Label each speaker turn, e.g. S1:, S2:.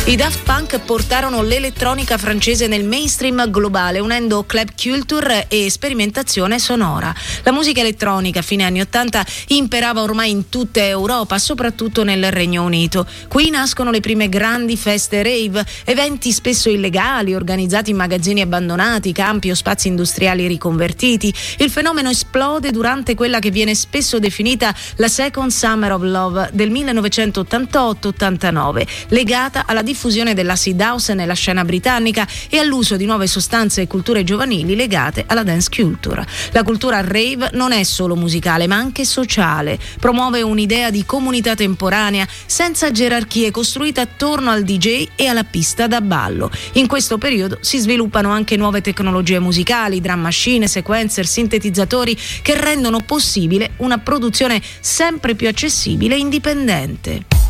S1: I Daft Punk portarono l'elettronica francese nel mainstream globale, unendo club culture e sperimentazione sonora. La musica elettronica a fine anni 80 imperava ormai in tutta Europa, soprattutto nel Regno Unito. Qui nascono le prime grandi feste rave, eventi spesso illegali, organizzati in magazzini abbandonati, campi o spazi industriali riconvertiti. Il fenomeno esplode durante quella che viene spesso definita la Second Summer of Love del 1988-89, legata alla diffusione dell'acid house nella scena britannica e all'uso di nuove sostanze e culture giovanili legate alla dance culture. La cultura rave non è solo musicale ma anche sociale, promuove un'idea di comunità temporanea senza gerarchie, costruita attorno al DJ e alla pista da ballo. In questo periodo si sviluppano anche nuove tecnologie musicali, drum machine, sequencer, sintetizzatori che rendono possibile una produzione sempre più accessibile e indipendente.